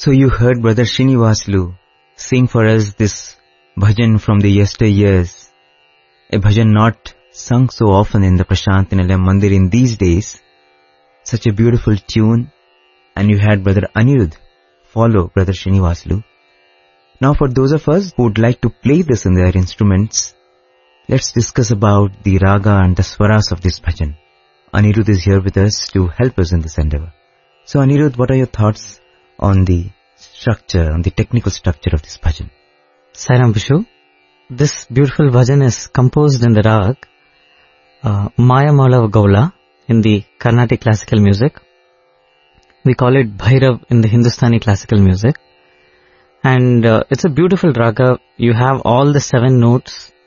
So you heard Brother Srinivaslu sing for us this bhajan from the yesteryears. A bhajan not sung so often in the Prasanthi Nilayam Mandir in these days. Such a beautiful tune. And you had Brother Anirudh follow Brother Srinivaslu. Now for those of us who would like to play this in their instruments, let's discuss about the raga and the swaras of this bhajan. Anirudh is here with us to help us in this endeavor. So Anirudh, what are your thoughts on the structure, on the technical structure of this bhajan? Sairam Vishu, this beautiful bhajan is composed in the rag Maya Malav Gaula in the Carnatic classical music. We call it Bhairav in the Hindustani classical music. And it's a beautiful raga. You have all the 7 notes